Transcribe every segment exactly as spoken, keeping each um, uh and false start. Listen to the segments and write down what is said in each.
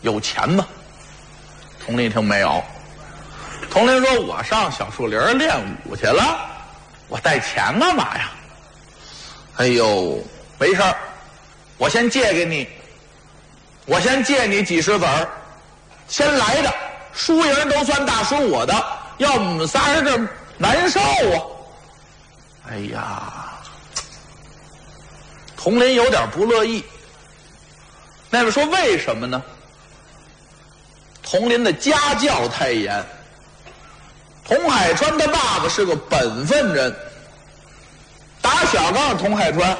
有钱吗？佟林一听没有。佟林说：“我上小树林练武去了，我带钱干嘛呀？”哎呦，没事儿，我先借给你，我先借你几十子儿，先来的，输赢都算大叔我的，要我们仨人这难受啊！哎呀，佟林有点不乐意。那位说为什么呢？佟林的家教太严。佟海川他爸爸是个本分人，打小告诉佟海川，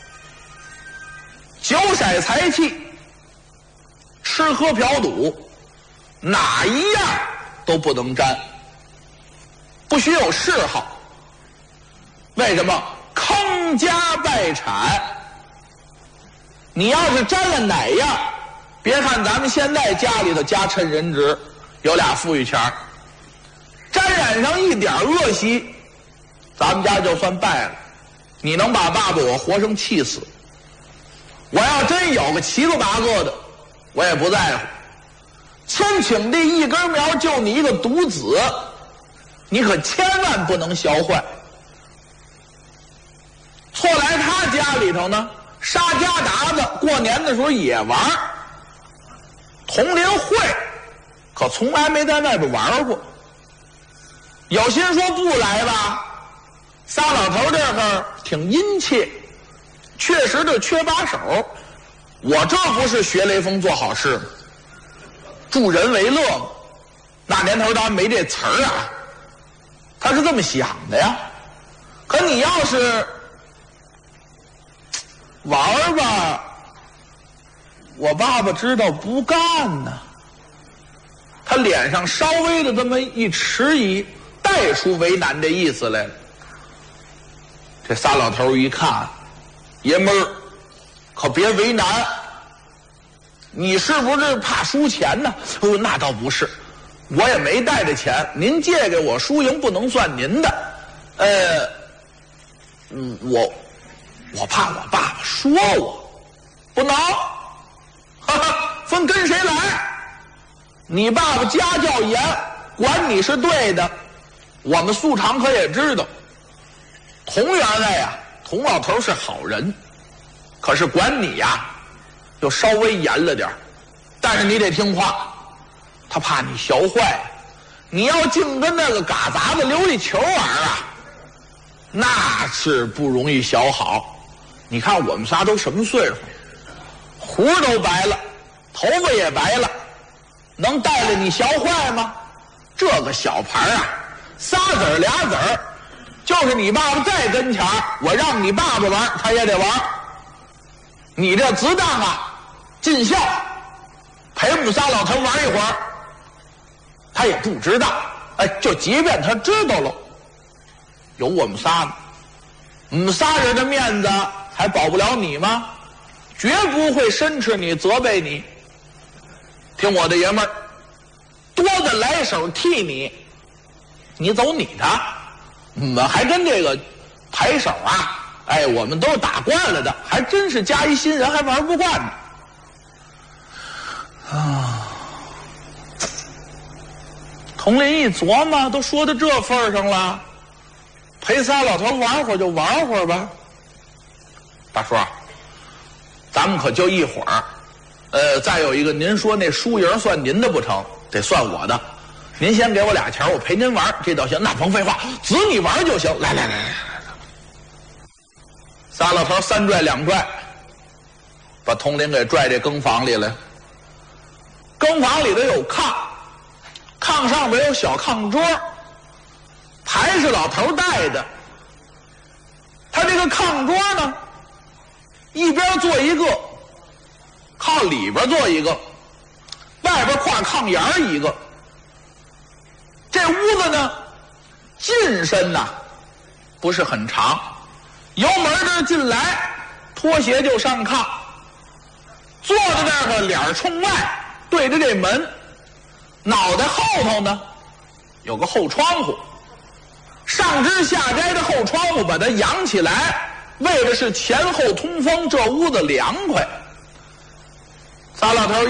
酒色财气、吃喝嫖赌，哪一样都不能沾，不许有嗜好。为什么？坑家败产。你要是沾了哪样，别看咱们现在家里头家趁人直，有俩富裕钱儿，沾染上一点恶习，咱们家就算败了。你能把爸爸我活生气死。我要真有个七个八个的，我也不在乎。千顷地一根苗，就你一个独子，你可千万不能学坏。后来他家里头呢，沙家达子过年的时候也玩，佟林会，可从来没在外边玩过。有心说不来吧，仨老头这个挺殷切，确实就缺把手。我这不是学雷锋做好事吗？助人为乐吗？那年头当然没这词儿啊，他是这么想的呀。可你要是玩吧，我爸爸知道不干呢。他脸上稍微的这么一迟疑，带出为难的意思来了。这仨老头一看，爷们儿，可别为难。你是不是怕输钱呢？哦，那倒不是，我也没带着钱，您借给我，输赢不能算您的。呃，嗯，我我怕我爸爸说我，不能，哈哈，分跟谁来？你爸爸家教严，管你是对的。我们素常可也知道，佟员外呀，佟老头是好人，可是管你呀，就稍微严了点，但是你得听话，他怕你学坏。你要净跟那个嘎杂子琉璃球玩啊，那是不容易学好。你看我们仨都什么岁数，胡都白了，头发也白了，能带着你学坏吗？这个小牌啊，仨子儿俩子儿，就是你爸爸在跟前儿，我让你爸爸玩，他也得玩。你这子当啊，尽孝，陪我们仨老头玩一会儿，他也不知道。哎，就即便他知道了，有我们仨呢，我们仨人的面子还保不了你吗？绝不会申斥你、责备你。听我的爷们儿，多的来手替你，你走你的。我们还跟这个牌手啊，哎，我们都是打惯了的，还真是加一新人还玩不惯呢。啊，佟林一琢磨，都说到这份上了，陪仨老头玩会儿就玩会儿吧。大叔，咱们可就一会儿。呃，再有一个，您说那输赢算您的不成，得算我的。您先给我俩钱，我陪您玩，这倒行。那甭废话，只你玩就行。来来来来来，仨老头三拽两拽，把佟林给拽这更房里来。更房里头有炕，炕上面有小炕桌，牌是老头带的。他这个炕桌呢，一边坐一个，靠里边坐一个，外边跨炕沿儿一个。这屋子呢，进深呐，不是很长，由门这进来，脱鞋就上炕，坐在那儿脸冲外，对着这门，脑袋后头呢有个后窗户，上支下摘的后窗户把它扬起来，为的是前后通风，这屋子凉快。仨老头